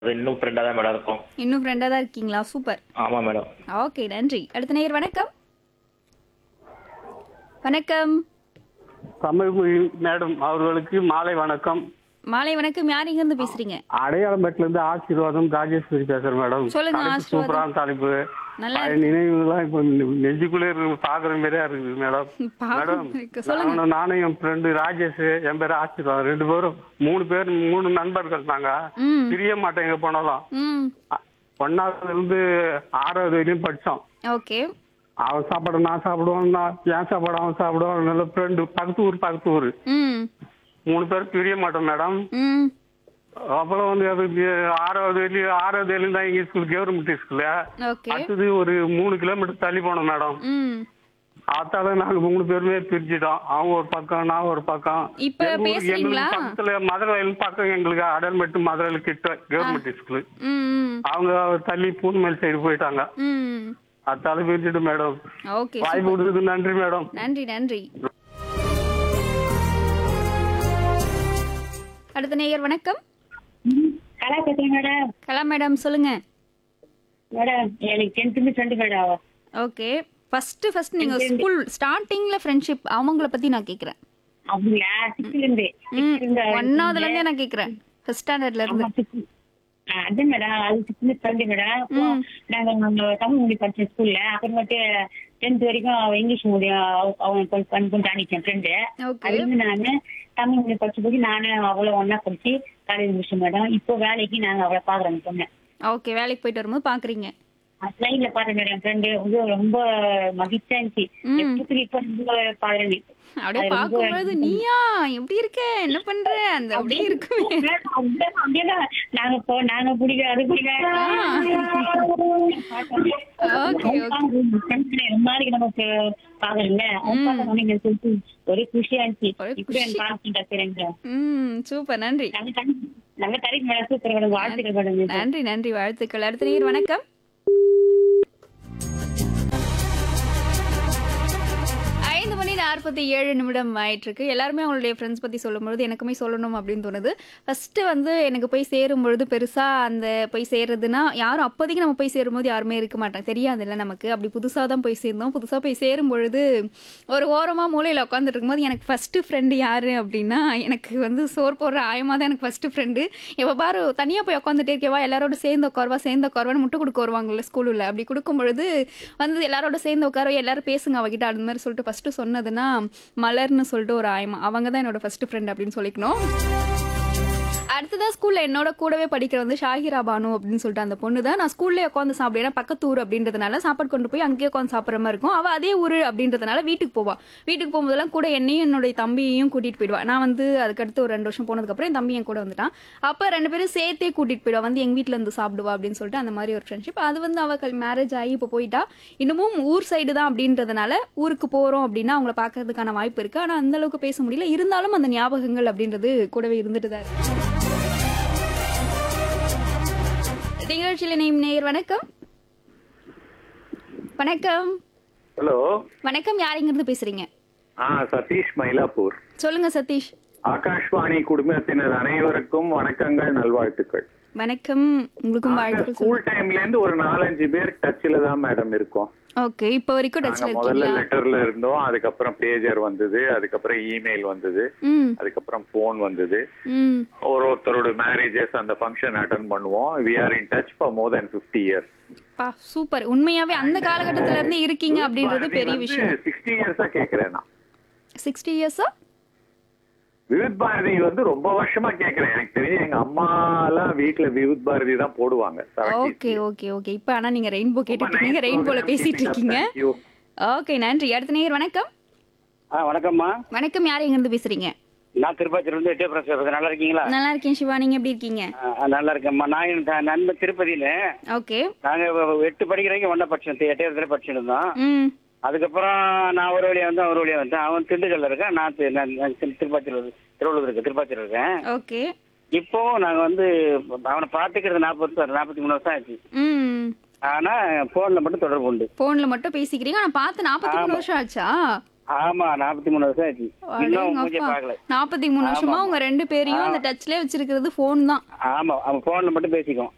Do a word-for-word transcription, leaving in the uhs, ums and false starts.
அது இன்னும் ஃப்ரெண்டா தான் மேடம் இருக்கும். இன்னும் ஃப்ரெண்டா தான் இருக்கீங்களா? சூப்பர். ஆமா மேடம். ஓகே, நன்றி. அடுத்த நேயர் வணக்கம். வணக்கம். தமிழ்மொழி மேடம் அவர்களுக்கு மாலை வணக்கம். மாலை வணக்கம். யார் எங்க இருந்து பேசுறீங்க? அடையாளம்பேட்டில இருந்து ஆசீர்வாதம் ராஜேஸ்வரி பேசுறேன் மேடம். சொல்லுங்க, தலைப்பு ஆசீர்வாதம். சூப்பரான தலைப்பு. நல்லா பழைய நினைவுகள்லாம் இப்ப நெஞ்சுக்குள்ளே இருக்கு, பாக்குற மாதிரியா இருக்குது மேடம். பாவம் மேடம் இருக்கு. சொல்லுங்க. நானும் நானும் என் ஃப்ரெண்டு ராஜேஷ், என் பேர் ஆசீர்வாதம், ரெண்டு பேரும் மூணு பேர் மூணு நண்பர்கள் நாங்க. ம். பிரிய மாட்டோம் எங்க போனாலும். ம். அ- ஒண்ணாவதுல இருந்து ஆறாவது வரையும் படிச்சோம். ஓகே. அவன் சாப்பாடு நான் சாப்பிடுவான், நான் என் சாப்பாடு அவன் சாப்பிடுவான். நல்ல ஃப்ரெண்டு, பக்கத்து ஊர் பக்கத்து ஊர். ம். மூணு பேர் பிரிய மாட்டோம் மேடம். ம். அப்புறம் வந்து அது ஆறாவது வரையும் ஆறாவது வரையும் தான் எங்க ஸ்கூல் கவர்மெண்ட் ஸ்கூல்ல. ஓகே. அடுத்தது ஒரு மூணு கிலோமீட்டர் தள்ளி போனோம் மேடம். ம். அதால நாங்க மூணு பேருமே பிரிஞ்சிட்டோம். அவன் ஒரு பக்கம், நான் ஒரு பக்கம். இப்ப எங்க ஊருக்கு பேசுறீங்களா? எங்களுக்கு பக்கத்துல மதுரை வயல் பக்கம், எங்களுக்கு அடல்மெட்டு மதுரையில் கிட்ட கவர்மெண்ட் ஸ்கூல். ம். ம். அவங்க தள்ளி பூன்மேல் சைடு போயிட்டாங்க. ம். அதால பிரிஞ்சிட்டு மேடம். ஓகே. வாய்ப்பு சூப்பர். கொடுத்ததுக்கு நன்றி மேடம். நன்றி, நன்றி. அடுத்த நேயர் வணக்கம். கலா பேசுறேன் மேடம். கலா மேடம், சொல்லுங்க. மேடம் எனக்கு tenth friend madam. Okay. First first நீங்க ஸ்கூல் ஸ்டார்டிங்ல ஃப்ரெண்ட்ஷிப் அவங்கள பத்தி நான் கேக்குறேன். அப்படிங்களா? சிக்ஸ்த்ல இருந்து ம். ஒன்னாவதுல இருந்தே நான் கேக்குறேன். ஃபர்ஸ்ட் ஸ்டாண்டர்ட்ல இருந்து. அது மேடம், அது சிக்ஸ்த் ஃப்ரெண்டு மேடம். அப்போ நாங்க நம்ம தமிழ் மீடியம் படிச்ச ஸ்கூல்ல அப்புறமேட்டு டென்த் வரைக்கும் அவ இங்கிலீஷ் மீடியம் அவன் கொஞ்சம் அனுப்பிச்சேன் ஃப்ரெண்டு. ஓகே. அது வந்து நானு தமிழ் மீடியம் படிச்ச போது நானும் அவ்வளவு ஒன்னா படிச்சு காலேஜ் முடிச்சேன் மேடம். இப்போ வேலைக்கு நாங்க அவளை பாக்குறோம் சொன்னேன். ஓகே, வேலைக்கு போயிட்டு வரும்போது பாக்குறீங்க. லைன்ல பாத்தேன் மேடம் ஃப்ரெண்டு. ரொம்ப மகிழ்ச்சியா இருந்துச்சு. எப்பத்துக்கு இப்ப ரொம்ப பாக்குறேன். அப்படியே பாக்கும்போது நீயா எப்படி இருக்க, என்ன பண்ற, அந்த அப்படியே இருக்குமே. நாங்க போ நாங்க பிடிக்க அது ஓகே, ஓகே. நாளைக்கு நமக்கு பாக்குறீங்க ஒரே குஷியா இருந்துச்சு. ஒரே இப்படி குஷி. பாக்குறேன். ம். சூப்பர், நன்றி. நாங்க தரைக்கு மேடம் சூப்பர் மேடம். வாழ்த்துக்கள் மேடம். நன்றி, நன்றி, வாழ்த்துக்கள். அடுத்த நேயர் வணக்கம். ஐந்து மணி நாற்பத்தி ஏழு நிமிடம் ஆயிட்டு இருக்கு. எல்லாருமே அவங்களுடைய ஃப்ரெண்ட்ஸ் பத்தி சொல்லும்பொழுது எனக்குமே சொல்லணும் அப்படின்னு தோணுது. ஃபர்ஸ்ட் வந்து எனக்கு போய் சேரும் பொழுது பெருசா அந்த போய் சேர்றதுன்னா யாரும் அப்போதைக்கு நம்ம போய் சேரும்போது யாருமே இருக்க மாட்டாங்க, தெரியாது இல்லை நமக்கு. அப்படி புதுசாக தான் போய் சேர்ந்தோம். புதுசாக போய் சேரும் பொழுது ஒரு ஓரமாக மூலையில் உட்காந்துட்டு இருக்கும்போது எனக்கு ஃபர்ஸ்ட் ஃப்ரெண்டு யாரு அப்படின்னா எனக்கு வந்து சோறு போடுற ஆயமா தான் எனக்கு ஃபர்ஸ்ட் ஃப்ரெண்டு. எப்போ பாரு தனியாக போய் உட்காந்துட்டே இருக்கேவா, எல்லாரோட சேர்ந்து உட்காருவா, சேர்ந்து உட்காருவான்னு முட்டை கொடுக்க வருவாங்கல்ல ஸ்கூலில். அப்படி கொடுக்கும் பொழுது வந்து எல்லாரோட சேர்ந்து உட்கார, எல்லாரும் பேசுங்க அவகிட்ட அந்த மாதிரி சொல்லிட்டு ஃபர்ஸ்ட் சொன்னதுன்னா மலர்னு சொல்லிட்டு ஒரு ஆயமா, அவங்க தான் என்னோட ஃபர்ஸ்ட் ஃப்ரெண்ட் அப்படின்னு சொல்லிக்கணும். அடுத்ததான் ஸ்கூல்ல என்னோட கூடவே படிக்கிற வந்து ஷாகிரா பானு அப்படின்னு சொல்லிட்டு அந்த பொண்ணு தான். நான் ஸ்கூல்ல உட்காந்து சாப்பிடுறேன், பக்கத்து ஊர் அப்படின்றதுனால சாப்பாடு கொண்டு போய் அங்கேயே உட்காந்து சாப்பிட்ற மாதிரி இருக்கும். அவள் அதே ஊர் அப்படின்றதுனால வீட்டுக்கு போவா. வீட்டுக்கு போகும்போதெல்லாம் கூட என்னையும் என்னுடைய தம்பியையும் கூட்டிட்டு போயிடுவா. நான் வந்து அதுக்கடுத்து ஒரு ரெண்டு வருஷம் போனதுக்கப்புறம் என் தம்பி என் கூட வந்துட்டான். அப்போ ரெண்டு பேரும் சேர்த்தே கூட்டிட்டு போயிடுவா, வந்து எங்கள் வீட்டில் இருந்து சாப்பிடுவா அப்படின்னு சொல்லிட்டு அந்த மாதிரி ஒரு ஃப்ரெண்ட்ஷிப். அது வந்து அவள் மேரேஜ் ஆகி இப்போ போயிட்டா. இன்னமும் ஊர் சைடு தான் அப்படின்றதுனால ஊருக்கு போகிறோம் அப்படின்னா அவங்கள பார்க்கறதுக்கான வாய்ப்பு இருக்குது. ஆனால் அந்த அளவுக்கு பேச முடியல. இருந்தாலும் அந்த ஞாபகங்கள் அப்படின்றது கூடவே இருந்துட்டு தான் இருக்கு. நிகழ்ச்சியில் இணையும் நேயர் வணக்கம். வணக்கம். ஹலோ வணக்கம், யார் இங்க இருந்து பேசுறீங்க? ஆ சதீஷ், மயிலாப்பூர். சொல்லுங்க சதீஷ். ஆகாஷ்வாணி குடும்பத்தினர் அனைவருக்கும் வணக்கங்கள், நல்வாழ்த்துக்கள். வணக்கம், உங்களுக்கும் வாழ்த்துக்கள். ஸ்கூல் டைம்ல இருந்து ஒரு நாலஞ்சு பேர் டச்ல தான் மேடம் இருக்கோம். ஓகே, இப்போ வரைக்கும் நாங்க டச்ல முதல்ல இருக்கீங்களா? லெட்டர்ல இருந்தோம், அதுக்கப்புறம் பேஜர் வந்தது, அதுக்கப்புறம் இமெயில் வந்தது, ம். அதுக்கப்புறம் போன் வந்தது. ம். ஒரு ஒருத்தரோட மேரேஜஸ் அந்த ஃபங்க்ஷன் அட்டன் பண்ணுவோம். We are in touch for more than fifty years. பா சூப்பர். உண்மையாவே அந்த காலகட்டத்துல இருந்து இருக்கீங்க அப்படின்றது பெரிய விஷயம். சிக்ஸ்டி இயர்ஸா கேக்குறேன் நான். சிக்ஸ்டி இயர்ஸா? விவித் பாரதி வந்து ரொம்ப வருஷமா கேக்குறேன். எனக்கு தெரியும் எங்க அம்மா எல்லாம் வீட்டுல விவித் பாரதி தான் போடுவாங்க. Okay, okay, okay. இப்போ ஆனா நீங்க ரெயின்போ கேட்டுட்டு இருக்கீங்க, ரெயின்போல பேசிட்டு இருக்கீங்க. ஓகே, நன்றி. அடுத்த நேயர் வணக்கம். ஆ வணக்கம்மா. வணக்கம், யார் எங்க இருந்து பேசுறீங்க? நான் திருப்பதியில இருந்து எட்டே பிரசர். நல்லா இருக்கீங்களா? நல்லா இருக்கேன் சிவா, நீங்க எப்படி இருக்கீங்க? ஆ, நல்லா இருக்கேம்மா. நான் என் த- நண்பன் திருப்பதியில ஓகே. நாங்க எட்டு படிக்கிறவங்க ஒன்னா படிச்சோம். எட்டாயிரத்துல படிச்சிருந்தோம். ம். அதுக்கப்புறம் நான் ஒரு வழியா வந்து அவர் வழியா வந்தேன். அவன் திண்டுக்கல்ல இருக்கேன், நான் தி- நான் நான் திரு- திருப்பாச்சியில் திருவள்ளூர் இருக்கேன், திருப்பாச்சியில் இருக்கேன். ஓகே. இப்போ நாங்க வந்து அவனை பார்த்துக்கிறது நாற்பது நாற்பத்தி மூணு வருஷம் ஆச்சு. ம். ஆனா போன்ல மட்டும் தொடர்பு உண்டு. போன்ல மட்டும் பேசிக்கிறீங்க. ஆனா பார்த்து நாற்பத்தி மூணு வருஷம் ஆச்சா? ஆமா, நாற்பத்தி மூணு வருஷம் ஆச்சு. இன்னும் மூஞ்சி பாக்கல. நாற்பத்தி மூணு வருஷமா உங்க ரெண்டு பேரையும் அந்த டச்லயே வச்சிருக்கிறது போன் தான். ஆமா, அவன் போன்ல மட்டும் பேசிக்குவோம்.